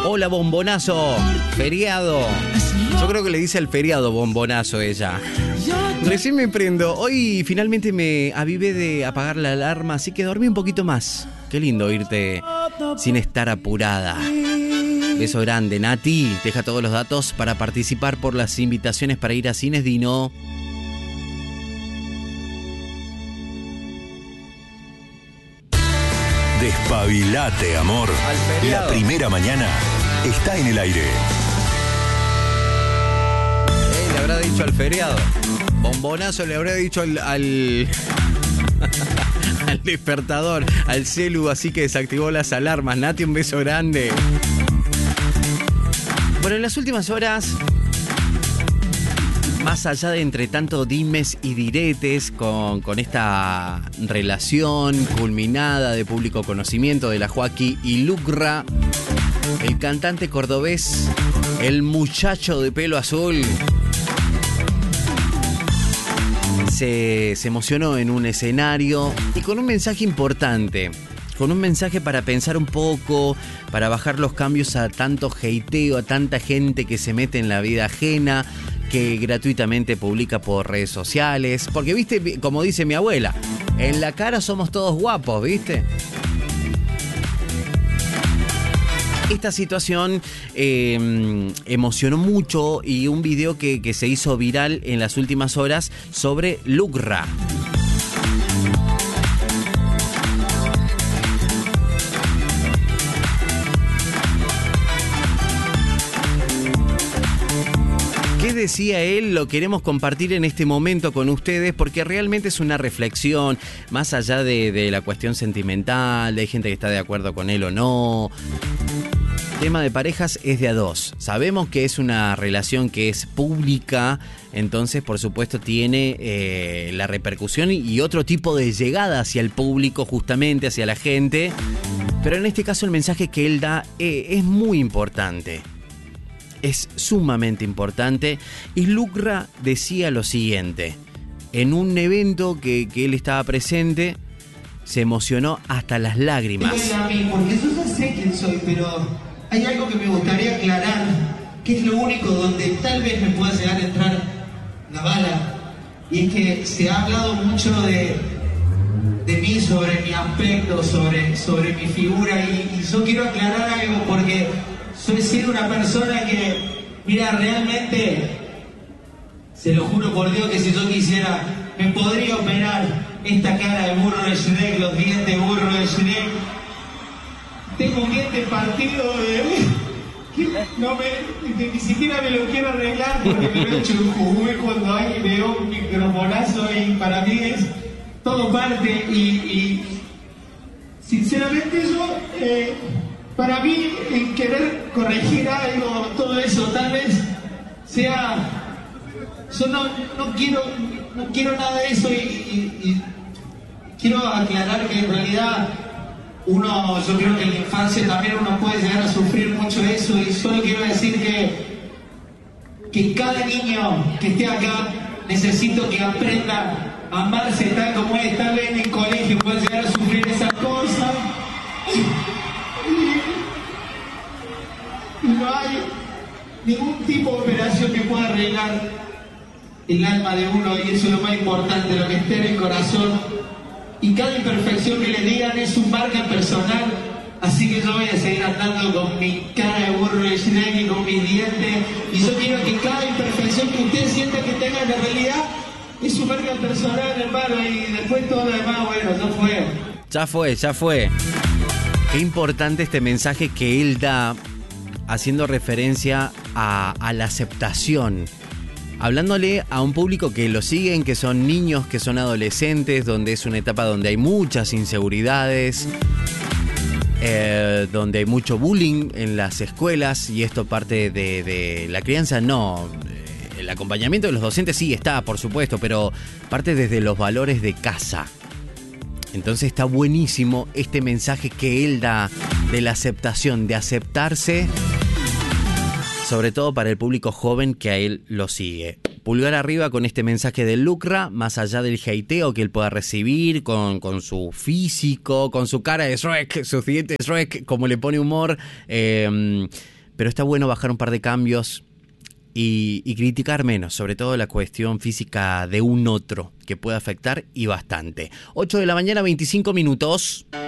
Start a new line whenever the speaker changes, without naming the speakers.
Hola, bombonazo. Feriado. Yo creo que le dice al feriado bombonazo ella. Recién me prendo. Hoy finalmente me avivé de apagar la alarma, así que dormí un poquito más. Qué lindo irte sin estar apurada. Beso grande, Nati. Deja todos los datos para participar por las invitaciones para ir a Cines Dino.
Despabilate, amor. La primera mañana está en el aire.
Le habrá dicho al feriado. Bombonazo le habrá dicho al despertador, al celu, así que desactivó las alarmas. Nati, un beso grande. Bueno, en las últimas horas, más allá de entre tanto dimes y diretes con esta relación culminada de público conocimiento de la Joaquí y Lucra, el cantante cordobés, el muchacho de pelo azul, se emocionó en un escenario y con un mensaje importante. Con un mensaje para pensar un poco, para bajar los cambios a tanto hateo, a tanta gente que se mete en la vida ajena, que gratuitamente publica por redes sociales. Porque, viste, como dice mi abuela, en la cara somos todos guapos, ¿viste? Esta situación emocionó mucho y un video que se hizo viral en las últimas horas sobre Lucra. ¿Qué decía él? Lo queremos compartir en este momento con ustedes porque realmente es una reflexión más allá de la cuestión sentimental, de hay gente que está de acuerdo con él o no. El tema de parejas es de a dos. Sabemos que es una relación que es pública, entonces por supuesto tiene la repercusión y otro tipo de llegada hacia el público, justamente hacia la gente. Pero en este caso el mensaje que él da es muy importante. Es sumamente importante. Y Lucra decía lo siguiente. En un evento que él estaba presente, se emocionó hasta las lágrimas.
A mí, porque yo ya sé quién soy, pero hay algo que me gustaría aclarar, que es lo único donde tal vez me pueda llegar a entrar la bala. Y es que se ha hablado mucho de mí, sobre mi aspecto, sobre mi figura. Y yo quiero aclarar algo porque soy sido una persona que, mira, realmente, se lo juro por Dios que si yo quisiera, me podría operar esta cara de burro de Shrek, los dientes de burro de Shrek. Tengo un diente partido que ni siquiera me lo quiero arreglar porque me lo he hecho un jugué cuando hay veo un microfonazo y para mí es todo parte y sinceramente yo... para mí, en querer corregir algo, todo eso, tal vez sea... Yo no quiero nada de eso y quiero aclarar que en realidad yo creo que en la infancia también uno puede llegar a sufrir mucho eso y solo quiero decir que cada niño que esté acá necesito que aprenda a amarse tal como es. Tal vez en el colegio puede llegar a sufrir esas cosas. Y no hay ningún tipo de operación que pueda arreglar el alma de uno y eso es lo más importante, lo que esté en el corazón. Y cada imperfección que le digan es un marca personal, así que yo voy a seguir andando con mi cara de burro de Shrek y con mis dientes. Y yo quiero que cada imperfección que ustedes sientan que tengan de realidad es su marca personal, hermano, y después todo lo demás, bueno,
Ya fue. Qué importante este mensaje que él da, haciendo referencia a la aceptación, hablándole a un público que lo siguen, que son niños, que son adolescentes, donde es una etapa donde hay muchas inseguridades, donde hay mucho bullying en las escuelas y esto parte de la crianza, no. El acompañamiento de los docentes sí está, por supuesto, pero parte desde los valores de casa. Entonces está buenísimo este mensaje que él da de la aceptación, de aceptarse, sobre todo para el público joven que a él lo sigue. Pulgar arriba con este mensaje de Lucra, más allá del hateo que él pueda recibir con su físico, con su cara de Shrek, sus dientes de Shrek, como le pone humor. pero está bueno bajar un par de cambios y criticar menos, sobre todo la cuestión física de un otro que puede afectar y bastante. 8 de la mañana, 25 minutos.